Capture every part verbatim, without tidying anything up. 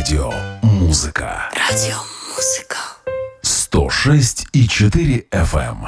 Радио Музыка. Радио Музыка. сто шесть и четыре эф эм.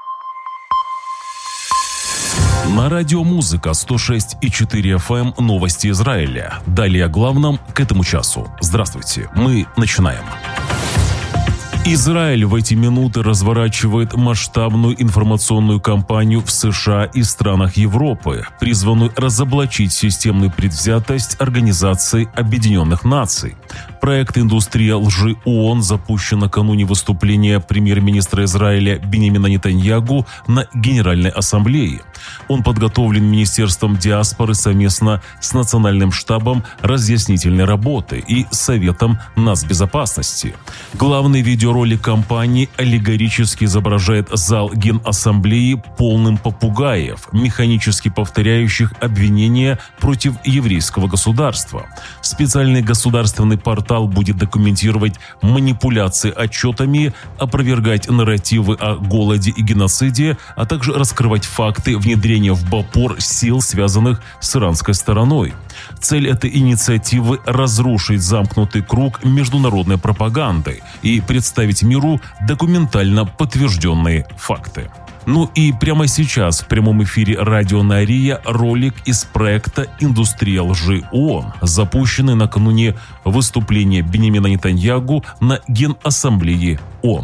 На радио «Музыка» сто шесть и четыре эф эм новости Израиля. Далее о главном к этому часу. Здравствуйте, мы начинаем. Израиль в эти минуты разворачивает масштабную информационную кампанию в США и странах Европы, призванную разоблачить системную предвзятость Организации Объединенных Наций. Проект «Индустрия лжи ООН» запущен накануне выступления премьер-министра Израиля Биньямина Нетаньяху на Генеральной Ассамблее. Он подготовлен Министерством диаспоры совместно с Национальным штабом разъяснительной работы и Советом нацбезопасности. Главный видеоролик кампании аллегорически изображает зал Генассамблеи полным попугаев, механически повторяющих обвинения против еврейского государства. Специальный государственный портал будет документировать манипуляции отчетами, опровергать нарративы о голоде и геноциде, а также раскрывать факты внедрения в Бопор сил, связанных с иранской стороной. Цель этой инициативы – разрушить замкнутый круг международной пропаганды и представить миру документально подтвержденные факты. Ну и прямо сейчас в прямом эфире радио Нария ролик из проекта «Индустрия лжи ООН», запущенный накануне выступления Биньямина Нетаньяху на Генассамблее ООН.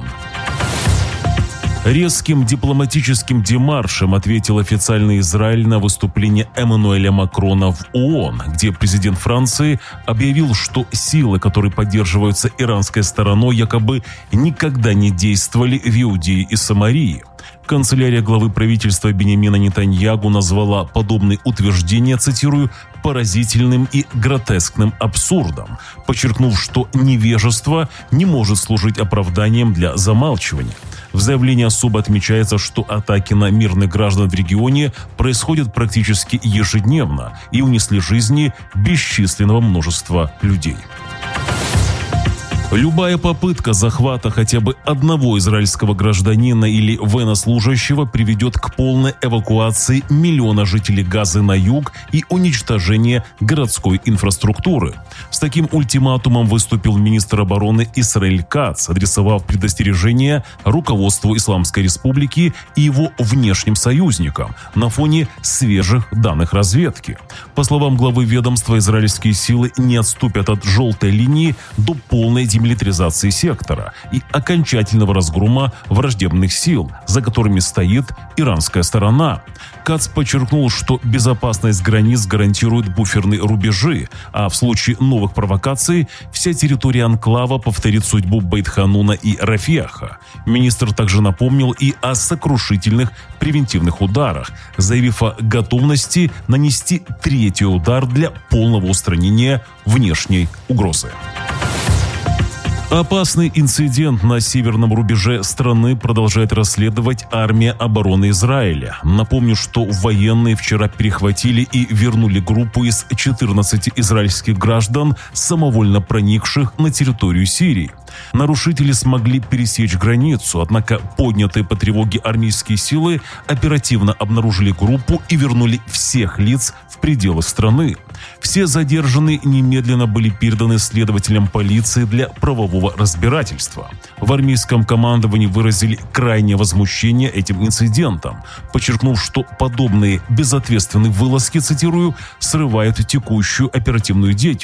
Резким дипломатическим демаршем ответил официальный Израиль на выступление Эммануэля Макрона в ООН, где президент Франции объявил, что силы, которые поддерживаются иранской стороной, якобы никогда не действовали в Иудее и Самарии. Канцелярия главы правительства Биньямина Нетаньяху назвала подобные утверждения, цитирую, «поразительным и гротескным абсурдом», подчеркнув, что невежество не может служить оправданием для замалчивания. В заявлении особо отмечается, что атаки на мирных граждан в регионе происходят практически ежедневно и унесли жизни бесчисленного множества людей. Любая попытка захвата хотя бы одного израильского гражданина или военнослужащего приведет к полной эвакуации миллиона жителей Газы на юг и уничтожению городской инфраструктуры. С таким ультиматумом выступил министр обороны Исраэль Кац, адресовав предостережение руководству Исламской Республики и его внешним союзникам на фоне свежих данных разведки. По словам главы ведомства, израильские силы не отступят от желтой линии до полной демилитаризации милитаризации сектора и окончательного разгрома враждебных сил, за которыми стоит иранская сторона. Кац подчеркнул, что безопасность границ гарантирует буферные рубежи, а в случае новых провокаций вся территория анклава повторит судьбу Бейт-Хануна и Рафеха. Министр также напомнил и о сокрушительных превентивных ударах, заявив о готовности нанести третий удар для полного устранения внешней угрозы. Опасный инцидент на северном рубеже страны продолжает расследовать армия обороны Израиля. Напомню, что военные вчера перехватили и вернули группу из четырнадцати израильских граждан, самовольно проникших на территорию Сирии. Нарушители смогли пересечь границу, однако поднятые по тревоге армейские силы оперативно обнаружили группу и вернули всех лиц в пределы страны. Все задержанные немедленно были переданы следователям полиции для правового разбирательства. В армейском командовании выразили крайнее возмущение этим инцидентом, подчеркнув, что подобные безответственные вылазки, цитирую, срывают текущую оперативную деятельность.